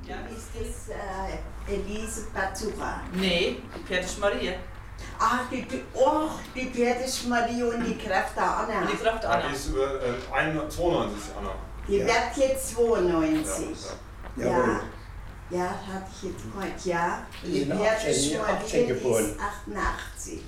Ist das Elise Bazura? Nee, die Pferdis Maria. Ach, die Pferdis Maria und die Kraft der Anna. Und die Kraft Anna. Die ist über 92, Anna. Die wird jetzt 92. Jawohl. Ja, hatte ich jetzt gehört, ja. Und die Die sind Pferdis 18 Maria geboren. ist 88.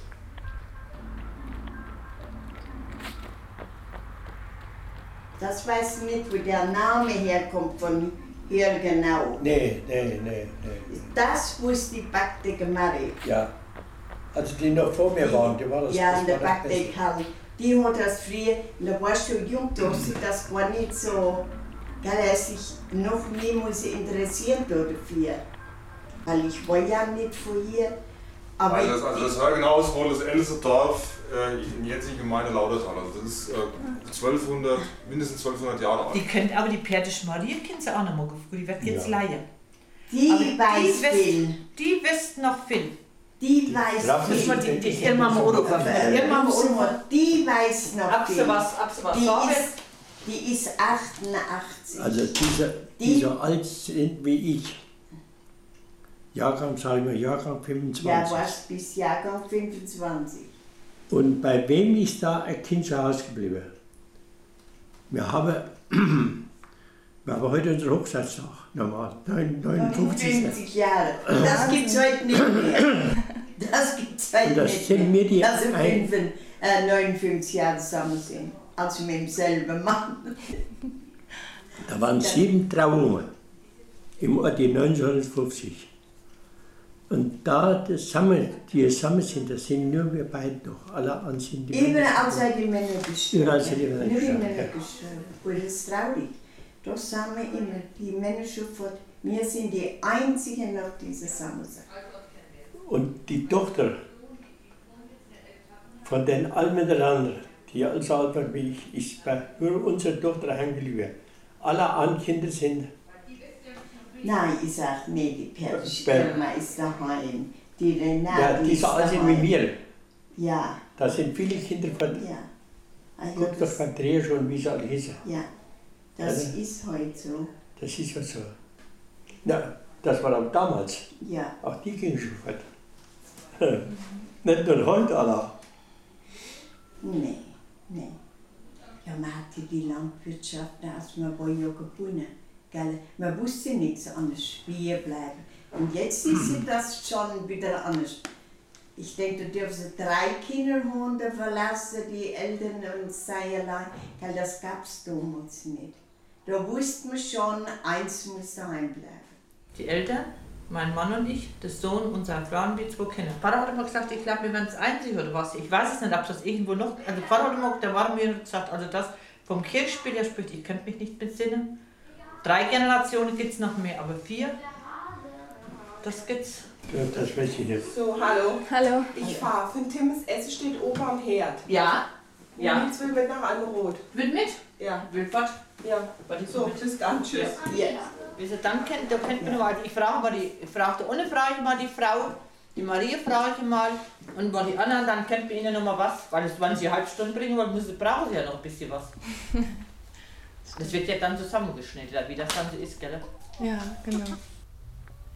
Das weiß ich nicht, wo der Name herkommt von hier genau. Nee. Das wusste die Bagdeke Marie. Ja. Also die noch vor mir waren, die war das. Ja, das in der war das Beste. Bagdeke Halle. Die hat das früher, da warst du jung, da hast du das gar nicht so, gell, er sich noch nie muss interessieren dafür. Weil ich war ja nicht von hier. Aber Also das Hörgenhaus war das älteste Dorf in der jetzigen Gemeinde Lautertal. Also das ist mindestens 1200 Jahre alt. Die kennt aber die Pferdis Maria, kennt sie auch noch mal. Die wird jetzt leihen. die Aber weiß viel. Die wisst noch viel. Die weiß Darf ich viel. mal Die Irma Morufa. Die weiß noch viel. Ab sie was Die sagen? Die ist 88. Also die so alt sind wie ich. Jahrgang, sagen wir, Jahrgang 25. Ja, warst bis Jahrgang 25. Und bei wem ist da ein Kind zu Hause geblieben? Wir haben heute unseren Hochzeitstag, normal, 59. 50 Jahre. Das gibt's heute nicht mehr. Das gibt's heute Und das nicht sind mehr. mir die Dass wir ein- 59 Jahre zusammen sind. Also mit demselben Mann. Da waren 7 Trauungen im Ort 1950. Und da die zusammen sind, das sind nur wir beide noch. Alle anderen sind die Überall sind die Männer gestorben. Überall sind die Männer Nur die gestorben, Männer ja. gestorben. Und das ist traurig. Doch sind wir immer, die Männer sofort. Wir sind die einzigen noch, die zusammen sind. Und die Tochter von den allen miteinander, die also alt war wie ich, ist bei nur unserer Tochter heimgeblieben. Alle anderen Kinder sind Nein, ich sag, nee, die Pferdis Sperr. Irma ist daheim. Die Renate ja, die ist so alt sind wie daheim. mir. Ja, Da sind viele Kinder von ja. Also Guck doch von Dreher schon, wie sie alle hießen. ja, das Also- ist heute so. Das ist ja so. Na, das war auch damals. Ja, Auch die gingen schon fort. Nicht nur heute, alle. nee. Ja, man hatte die Landwirtschaft, also man war ja gebunden. Gell? Man wusste nichts anderes, Spiel bleiben. Und jetzt ist das schon wieder anders. Ich denke, da dürfen sie 3 Kinderhunde verlassen, die Eltern und sei allein. Gell, das gab es damals nicht. Da wusste man schon, eins muss daheim bleiben. Die Eltern, mein Mann und ich, der Sohn und seine Frau und die 2 Kinder. Vater hat immer gesagt, ich glaube, wir werden das Einzige oder was. Ich weiß es nicht, ob das irgendwo noch. Also Vater hat immer, der war mir gesagt, also das vom Kirchspiel her spricht, ich könnte mich nicht besinnen. 3 Generationen gibt es noch mehr, aber 4, das gibt's. Ja, das weiß ich jetzt. So, hallo. Hallo. Ich fahre. Von Timms Essen steht oben am Herd. Ja? Ja. Jetzt will mit nach Almerot. Will mit? Ja. Will was? Ja. Warte, So, bis dann. Tschüss. Ja. Wieso dann kennt, da kennt man mal, ich frage mal die, ohne frage ich mal die Frau, die Maria frage ich mal und bei die anderen, dann kennt man ihnen noch mal was, weil es, wenn sie eine halbe Stunde bringen wollen, brauchen sie ja noch ein bisschen was. Das wird ja dann zusammengeschnitten, wie das dann so ist, gell? Ja, genau.